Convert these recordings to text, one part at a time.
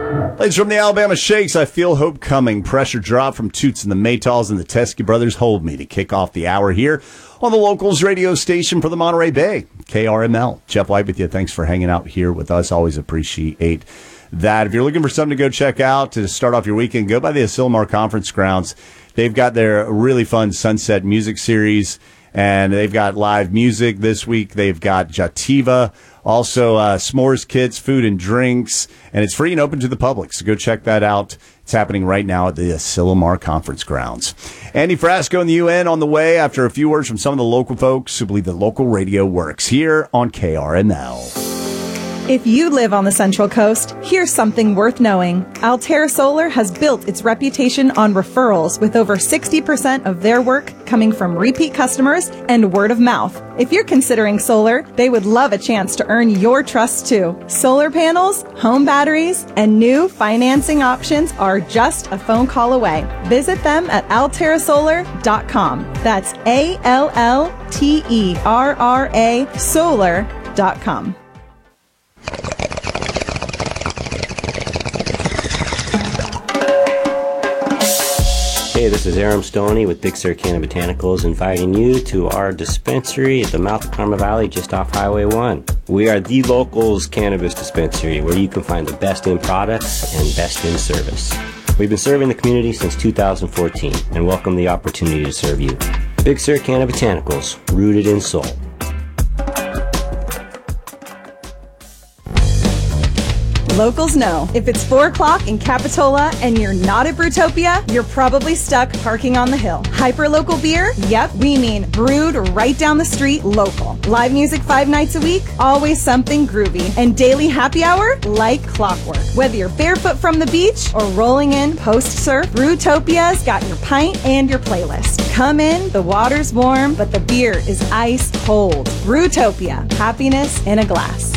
Ladies from the Alabama Shakes, I Feel Hope Coming. Pressure drop from Toots and the Maytals and the Teskey Brothers Hold Me to kick off the hour here on the Locals radio station for the Monterey Bay, KRML. Jeff White with you. Thanks for hanging out here with us. Always appreciate that. If you're looking for something to go check out to start off your weekend, go by the Asilomar Conference Grounds. They've got their really fun Sunset music series, and they've got live music this week. They've got Jativa, also s'mores kits, food and drinks, and it's free and open to the public. So go check that out. It's happening right now at the Asilomar Conference Grounds. Andy Frasco and the UN on the way after a few words from some of the local folks who believe that local radio works here on KRML. If you live on the Central Coast, here's something worth knowing. Altera Solar has built its reputation on referrals, with over 60% of their work coming from repeat customers and word of mouth. If you're considering solar, they would love a chance to earn your trust too. Solar panels, home batteries, and new financing options are just a phone call away. Visit them at alterasolar.com. That's ALLTERRA solar.com. Hey, this is Aram Stoney with Big Sur Canna Botanicals, inviting you to our dispensary at the mouth of Karma Valley just off Highway 1. We are the Locals cannabis dispensary where you can find the best in products and best in service. We've been serving the community since 2014 and welcome the opportunity to serve you. Big Sur Canna Botanicals, rooted in soul. Locals know, if it's 4 o'clock in Capitola and you're not at Brewtopia, you're probably stuck parking on the hill. Hyperlocal beer? Yep, we mean brewed right down the street, local. Live music 5 nights a week? Always something groovy. And daily happy hour? Like clockwork. Whether you're barefoot from the beach or rolling in post-surf, Brewtopia's got your pint and your playlist. Come in, the water's warm, but the beer is ice cold. Brewtopia, happiness in a glass.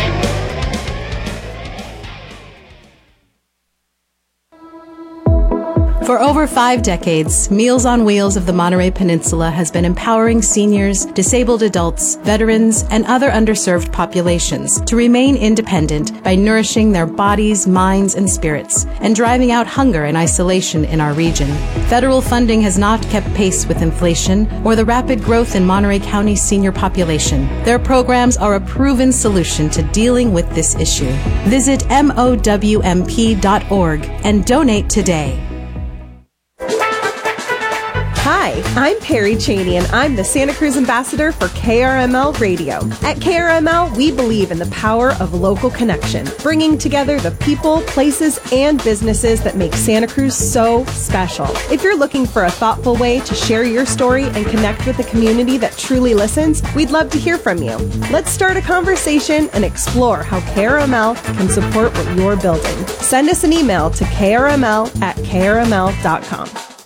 For over 5 decades, Meals on Wheels of the Monterey Peninsula has been empowering seniors, disabled adults, veterans, and other underserved populations to remain independent by nourishing their bodies, minds, and spirits, and driving out hunger and isolation in our region. Federal funding has not kept pace with inflation or the rapid growth in Monterey County's senior population. Their programs are a proven solution to dealing with this issue. Visit MOWMP.org and donate today. Hi, I'm Perry Cheney, and I'm the Santa Cruz Ambassador for KRML Radio. At KRML, we believe in the power of local connection, bringing together the people, places, and businesses that make Santa Cruz so special. If you're looking for a thoughtful way to share your story and connect with a community that truly listens, we'd love to hear from you. Let's start a conversation and explore how KRML can support what you're building. Send us an email to krml@krml.com.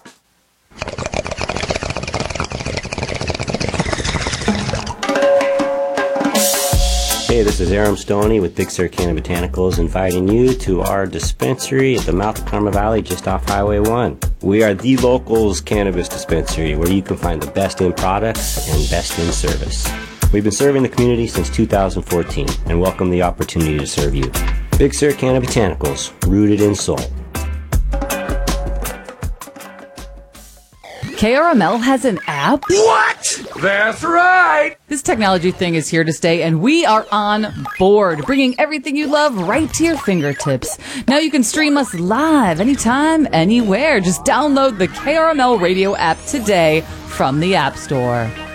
Hey, this is Aram Stoney with Big Sur Canna Botanicals, inviting you to our dispensary at the mouth of Karma Valley just off Highway 1. We are the Locals cannabis dispensary where you can find the best in products and best in service. We've been serving the community since 2014 and welcome the opportunity to serve you. Big Sur Canna Botanicals, rooted in soul. KRML has an app? What? That's right! This technology thing is here to stay, and we are on board, bringing everything you love right to your fingertips. Now you can stream us live anytime, anywhere. Just download the KRML radio app today from the App Store.